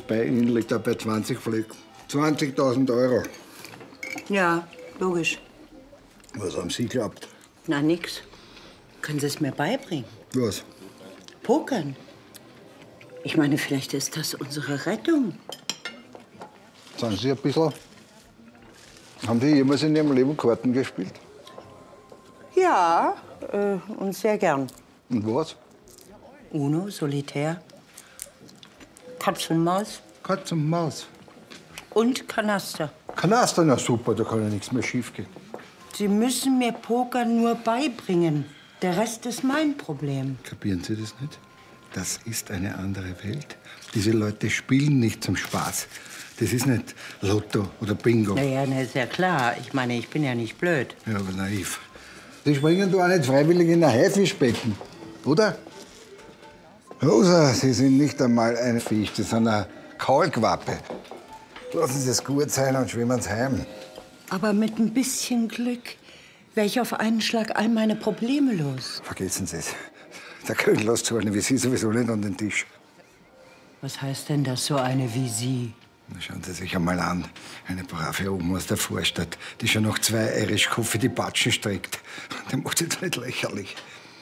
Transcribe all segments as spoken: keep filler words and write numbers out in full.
bei Ihnen liegt er bei zwanzig Fleck. zwanzigtausend Euro. Ja, logisch. Was haben Sie geglaubt? Na, nix. Können Sie es mir beibringen? Was? Pokern. Ich meine, vielleicht ist das unsere Rettung. Sagen Sie ein bisschen. Haben die jemals in Ihrem Leben Karten gespielt? Ja, äh, und sehr gern. Und was? Uno, Solitär, Katz und Maus Katz und Maus. und Kanaster. Kanaster, na super, da kann ja nichts mehr schiefgehen. Sie müssen mir Pokern nur beibringen. Der Rest ist mein Problem. Kapieren Sie das nicht? Das ist eine andere Welt. Diese Leute spielen nicht zum Spaß. Das ist nicht Lotto oder Bingo. Na ja, na, ist ja klar. Ich meine, ich bin ja nicht blöd. Ja, aber naiv. Sie springen doch auch nicht freiwillig in ein Haifischbecken, oder? Rosa, Sie sind nicht einmal ein Fisch, Sie sind eine Kaulquappe. Lassen Sie es gut sein und schwimmen Sie heim. Aber mit ein bisschen Glück wäre ich auf einen Schlag all meine Probleme los. Vergessen Sie es. Der König lässt so eine wie Sie sowieso nicht an den Tisch. Was heißt denn das, so eine wie Sie? Na, schauen Sie sich einmal an. Eine brave Oma aus der Vorstadt, die schon noch zwei Irish Coffee die Batschen streckt. Der macht sich doch nicht lächerlich.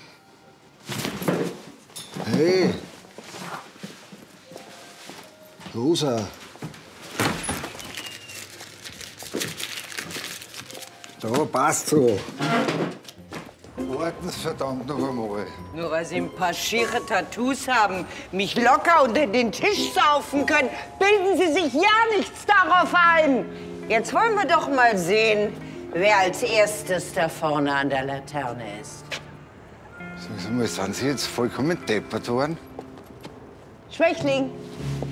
Hey! Rosa! Da, passt so. Warten Sie verdammt noch einmal. Nur weil Sie ein paar schiere Tattoos haben, mich locker unter den Tisch saufen können, bilden Sie sich ja nichts darauf ein. Jetzt wollen wir doch mal sehen, wer als erstes da vorne an der Laterne ist. Sagen Sie mal, sind Sie jetzt vollkommen deppert worden? Schwächling,